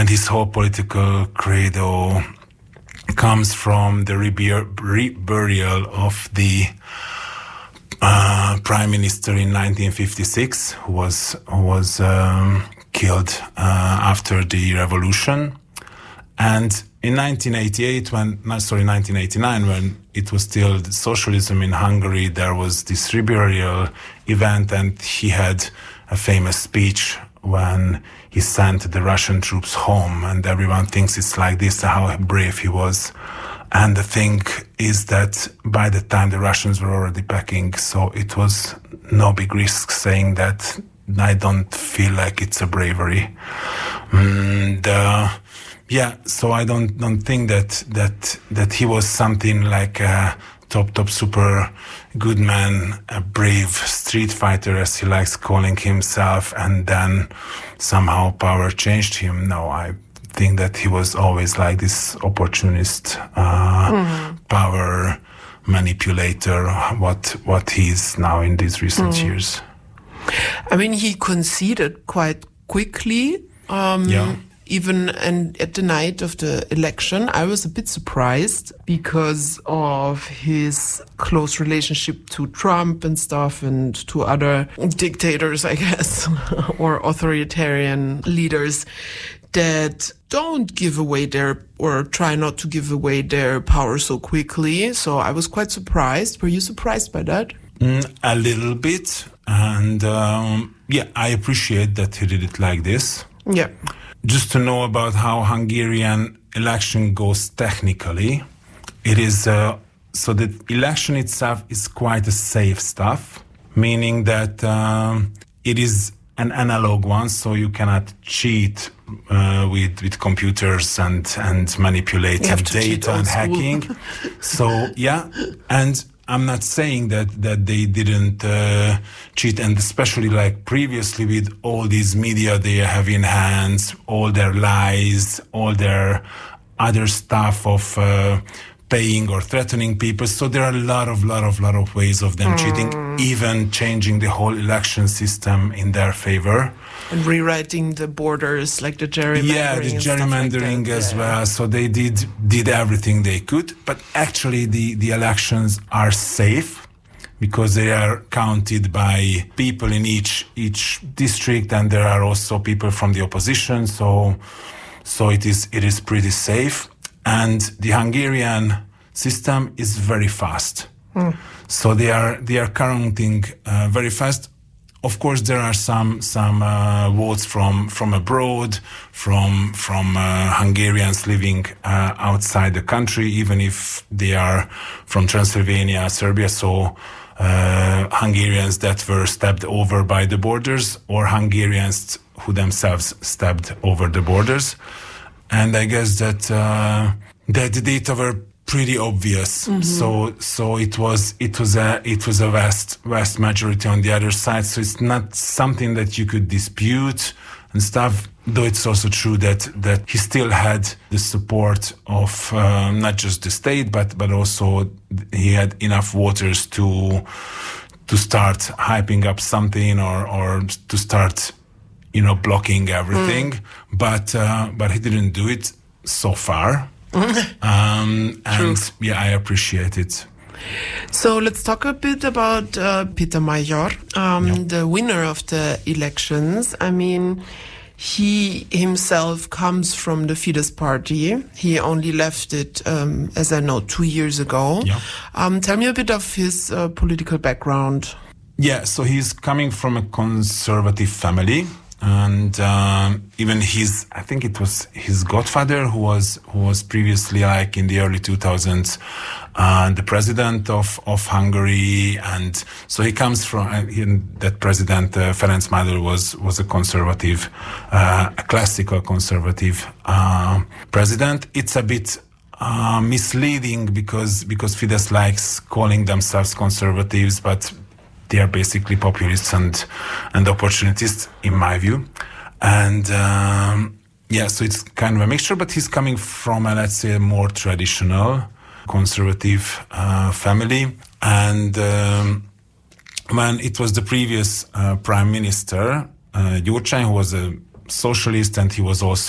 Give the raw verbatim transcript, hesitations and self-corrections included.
and his whole political credo comes from the reburial of the uh, prime minister in nineteen fifty-six, who was who was um, killed uh, after the revolution. And in nineteen eighty-eight, when no, sorry, nineteen eighty-nine, when it was still socialism in Hungary, there was this reburial event, and he had a famous speech when he sent the Russian troops home, and everyone thinks it's like this, how brave he was. And the thing is that by the time the Russians were already packing, so it was no big risk saying that I don't feel like it's a bravery. And, uh, yeah, so I don't don't think that that that he was something like a top top super good man, a brave street fighter, as he likes calling himself, and then somehow power changed him. No, I think that he was always like this opportunist, uh, mm-hmm. power manipulator, what what he is now in these recent mm. years. I mean, he conceded quite quickly. Um, yeah. Even and at the night of the election, I was a bit surprised because of his close relationship to Trump and stuff, and to other dictators, I guess, or authoritarian leaders that don't give away their, or try not to give away their power so quickly. So I was quite surprised. Were you surprised by that? Mm, a little bit. And um, yeah, I appreciate that he did it like this. Yeah. Just to know about how Hungarian election goes technically, it is, uh, so the election itself is quite a safe stuff, meaning that um, it is an analog one, so you cannot cheat uh, with with computers and, and manipulating data and hacking. So, yeah, and I'm not saying that, that they didn't uh, cheat, and especially like previously with all these media they have in hands, all their lies, all their other stuff of uh, paying or threatening people. So there are a lot of, lot of, lot of ways of them mm. cheating, even changing the whole election system in their favor. And rewriting the borders, like the gerrymandering. Yeah, the gerrymandering like as yeah. well. So they did did everything they could. But actually the, the elections are safe because they are counted by people in each each district, and there are also people from the opposition. So so it is it is pretty safe. And the Hungarian system is very fast. Mm. So they are they are counting uh, very fast. Of course, there are some some uh, votes from from abroad, from from uh, Hungarians living uh, outside the country, even if they are from Transylvania, Serbia. So uh, Hungarians that were stepped over by the borders, or Hungarians who themselves stepped over the borders. And I guess that uh, that the data were pretty obvious. Mm-hmm. So so it was it was a it was a vast vast majority on the other side. So it's not something that you could dispute and stuff. Though it's also true that that he still had the support of uh, not just the state, but but also he had enough voters to to start hyping up something, or or to start, you know, blocking everything. Mm. But uh, but he didn't do it so far. um, and True. yeah, I appreciate it. So let's talk a bit about uh, Peter Major, um, yeah. the winner of the elections. I mean, he himself comes from the Fidesz party. He only left it, um, as I know, two years ago. Yeah. Um, tell me a bit of his uh, political background. Yeah, so he's coming from a conservative family. And um, even his, I think it was his godfather who was who was previously, like in the early two thousands, uh, the president of, of Hungary. And so he comes from, uh, he, that president, uh, Ferenc Madar, was, was a conservative, uh, a classical conservative uh, president. It's a bit uh, misleading because, because Fidesz likes calling themselves conservatives, but they are basically populists and and opportunists, in my view. And um, yeah, so it's kind of a mixture, but he's coming from a, let's say, a more traditional conservative uh, family. And um, when it was the previous uh, prime minister, uh, Gyurcsány, who was a socialist, and he was also